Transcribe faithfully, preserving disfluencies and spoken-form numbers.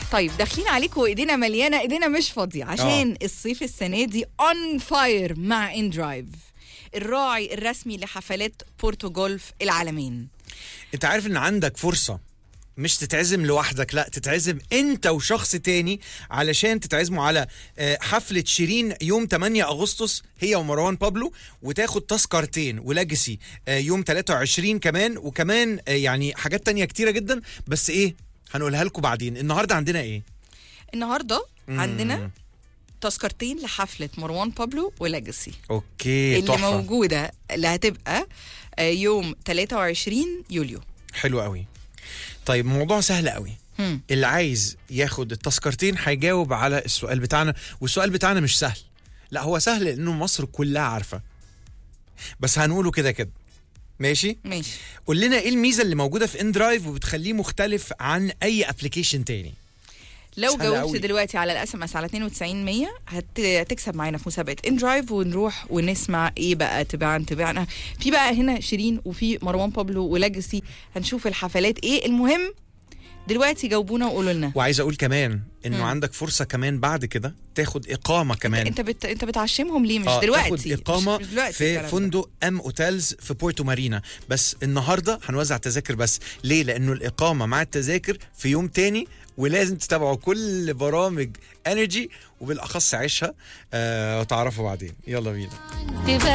طيب داخلين عليكم وايدينا مليانه، ايدينا مش فاضيه عشان أوه. الصيف السنه دي اون فاير مع ان درايف، الراعي الرسمي لحفلات بورتو جولف العالمين. انت عارف ان عندك فرصه مش تتعزم لوحدك، لا تتعزم انت وشخص تاني، علشان تتعزموا على حفلة شيرين يوم ثمانية أغسطس هي ومروان بابلو، وتاخد تذكرتين ولاجسي يوم ثلاثة وعشرين كمان، وكمان يعني حاجات تانية كتيرة جدا، بس ايه هنقولها لكم بعدين. النهاردة عندنا ايه؟ النهاردة مم. عندنا تذكرتين لحفلة مروان بابلو ولاجسي. اوكي اللي تحفة. موجودة اللي هتبقى يوم ثلاثة وعشرين يوليو. حلو قوي. طيب موضوع سهل قوي. هم. اللي عايز ياخد التذكرتين هيجاوب على السؤال بتاعنا، والسؤال بتاعنا مش سهل، لا هو سهل لانه مصر كلها عارفة، بس هنقوله كده كده. ماشي ماشي. قول لنا ايه الميزة اللي موجودة في ان درايف وبتخليه مختلف عن اي ابليكيشن تاني؟ لو جاوبت دلوقتي على الاس ام اس على اتنين وتسعين مية هتكسب معانا في مسابقه ان درايف، ونروح ونسمع ايه بقى تباعا تباعنا في بقى هنا شيرين وفي مروان بابلو ولاجسي، هنشوف الحفلات ايه. المهم دلوقتي جاوبونا وقولوا لنا. وعايز اقول كمان انه عندك فرصه كمان بعد كده تاخد اقامه كمان. انت بت... انت بتعشمهم ليه؟ مش آه دلوقتي تاخد اقامه مش دلوقتي في فندق ام اوتيلز في بورتو مارينا، بس النهارده هنوزع تذاكر بس. ليه؟ لانه الاقامه مع التذاكر في يوم تاني، ولازم تتابعوا كل برامج انرجي وبالاخص عيشها آه وتعرفوا بعدين. يلا بينا.